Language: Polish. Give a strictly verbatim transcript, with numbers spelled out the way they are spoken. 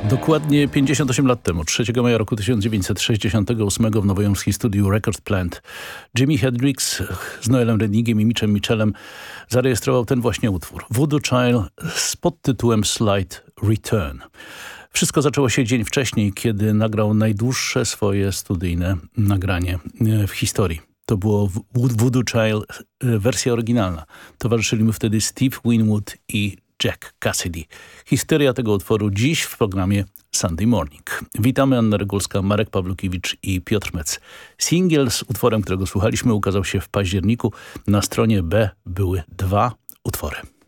Dokładnie pięćdziesiąt osiem lat temu, trzeciego maja roku tysiąc dziewięćset sześćdziesiątego ósmego w nowojorskim studiu Record Plant Jimi Hendrix z Noelem Reddingiem i Mitchem Mitchellem zarejestrował ten właśnie utwór Voodoo Child z podtytułem Slight Return. Wszystko zaczęło się dzień wcześniej, kiedy nagrał najdłuższe swoje studyjne nagranie w historii. To było Voodoo Child, wersja oryginalna. Towarzyszyli mu wtedy Steve Winwood i Jack Cassidy. Historia tego utworu dziś w programie Sunday Morning. Witamy, Anna Regulska, Marek Pawlukiewicz i Piotr Mec. Singiel z utworem, którego słuchaliśmy, ukazał się w październiku. Na stronie B były dwa utwory.